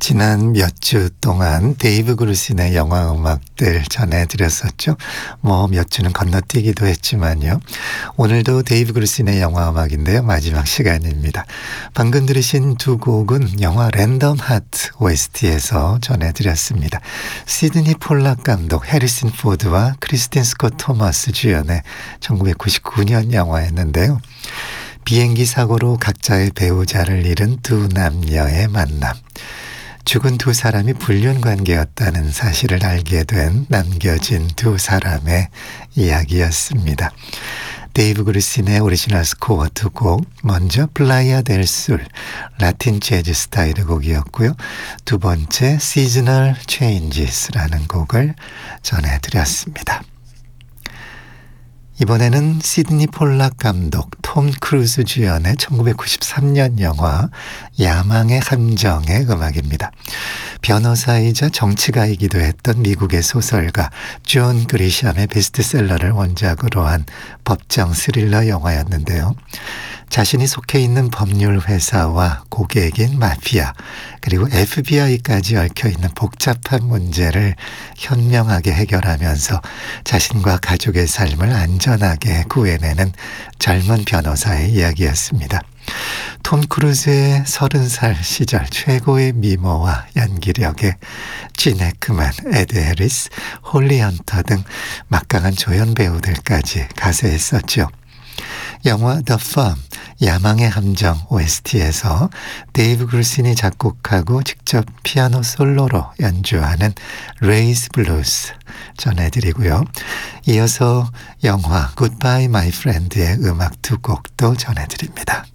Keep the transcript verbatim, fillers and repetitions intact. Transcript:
지난 몇 주 동안 데이브 그루신의 영화 음악들 전해드렸었죠. 뭐 몇 주는 건너뛰기도 했지만요. 오늘도 데이브 그루신의 영화 음악인데요. 마지막 시간입니다. 방금 들으신 두 곡은 영화 랜덤 하트 오에스티에서 전해드렸습니다. 시드니 폴락 감독, 해리슨 포드와 크리스틴 스콧 토머스 주연의 천구백구십구 년 영화였는데요. 비행기 사고로 각자의 배우자를 잃은 두 남녀의 만남. 죽은 두 사람이 불륜 관계였다는 사실을 알게 된 남겨진 두 사람의 이야기였습니다. 데이브 그루신의 오리지널 스코어 두 곡, 먼저 플라이아 델 술, 라틴 재즈 스타일의 곡이었고요. 두 번째 시즈널 체인지스라는 곡을 전해드렸습니다. 이번에는 시드니 폴락 감독, 톰 크루즈 주연의 천구백구십삼 년 영화 야망의 함정의 음악입니다. 변호사이자 정치가이기도 했던 미국의 소설가 존 그리샴의 베스트셀러를 원작으로 한 법정 스릴러 영화였는데요. 자신이 속해 있는 법률 회사와 고객인 마피아, 그리고 에프비아이까지 얽혀있는 복잡한 문제를 현명하게 해결하면서 자신과 가족의 삶을 안전하게 구해내는 젊은 변호사의 이야기였습니다. 톰 크루즈의 서른 살 시절 최고의 미모와 연기력에 진 해크만, 에드 해리스, 홀리 헌터 등 막강한 조연 배우들까지 가세했었죠. 영화 The Firm, 야망의 함정 오에스티에서 데이브 그루신이 작곡하고 직접 피아노 솔로로 연주하는 레이스 블루스 전해드리고요. 이어서 영화 Goodbye My Friend의 음악 두 곡도 전해드립니다.